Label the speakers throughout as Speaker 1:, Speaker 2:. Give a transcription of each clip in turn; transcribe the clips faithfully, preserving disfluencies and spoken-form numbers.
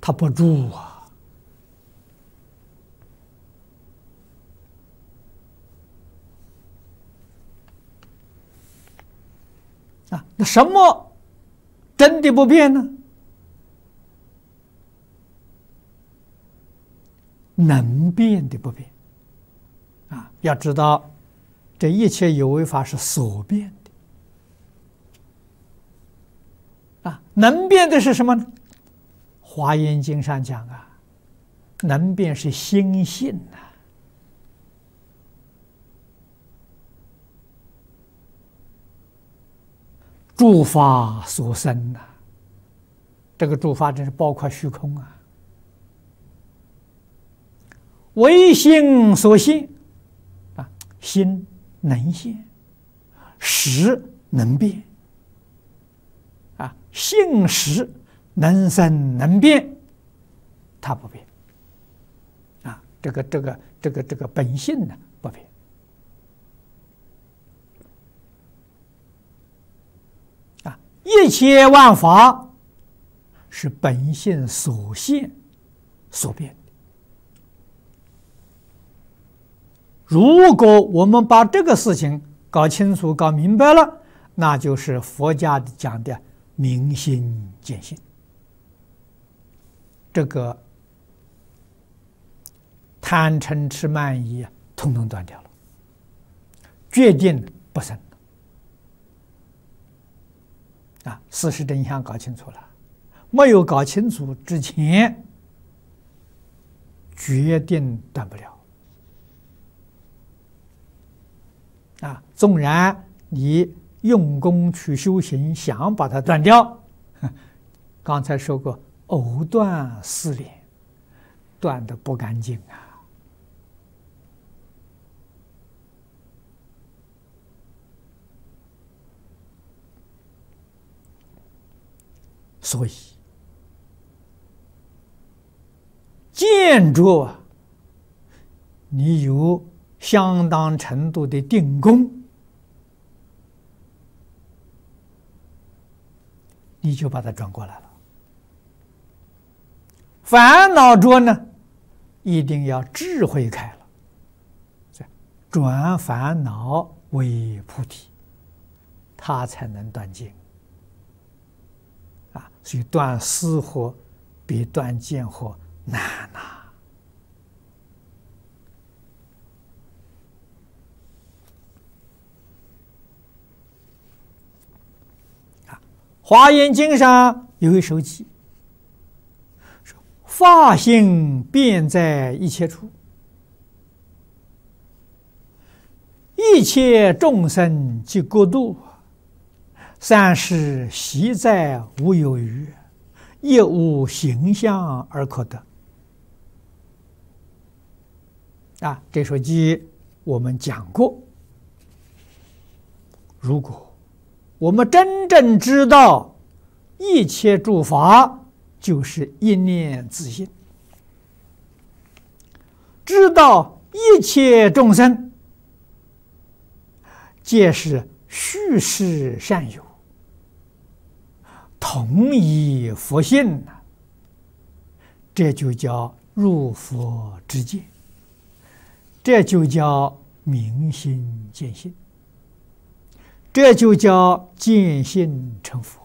Speaker 1: 他不住啊！啊，那什么真的不变呢？能变的不变。啊，要知道，这一切有为法是所变的。啊，能变的是什么呢？华严经上讲啊，能变是心性呐、啊。诸法所生呐、啊，这个诸法真是包括虚空啊。唯心所现啊，心能现，识能变啊，性识能生能变，它不变啊，这个这个这个这个本性呢不变啊，一切万法是本性所现所变的。如果我们把这个事情搞清楚、搞明白了，那就是佛家讲的明心见性。这个贪嗔痴慢疑统统断掉了，决定不生啊！事实真相搞清楚了，没有搞清楚之前，决定断不了。啊，纵然你用功去修行，想把它断掉，刚才说过，藕断丝连，断得不干净啊。所以，见着啊，你有相当程度的定功，你就把它转过来了。烦恼着呢，一定要智慧开了，转烦恼为菩提，它才能断尽啊！所以断私惑比断见惑难呐、啊。华严经上有一首偈，说：“法性遍在一切处，一切众生即国度，三世悉在无有余，亦无形象而可得。”啊，这首偈我们讲过。如果我们真正知道一切诸法就是一念自性，知道一切众生皆是虚实善有，同一佛性，这就叫入佛之见，这就叫明心见性，这就叫见性成佛。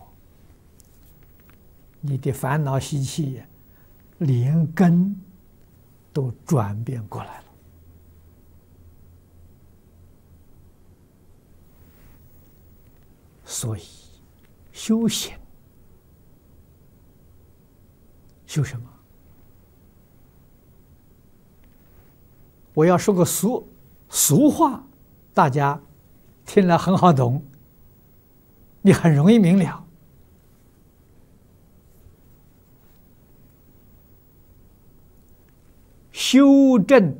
Speaker 1: 你的烦恼习气连根都转变过来了。所以修行修什么？我要说个俗俗话，大家听了很好懂，你很容易明了。修正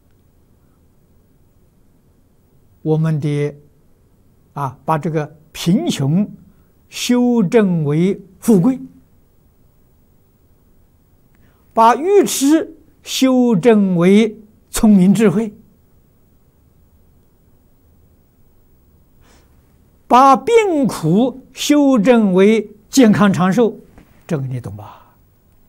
Speaker 1: 我们的啊，把这个贫穷修正为富贵，把愚痴修正为聪明智慧，把病苦修正为健康长寿，这个你懂吧？